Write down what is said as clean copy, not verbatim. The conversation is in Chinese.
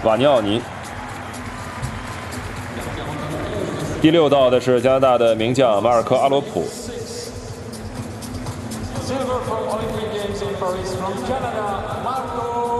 瓦尼奥尼。第6道的是加拿大的名将马尔科·阿罗普。 Silver for Olympic Games in Paris from Canada, Marco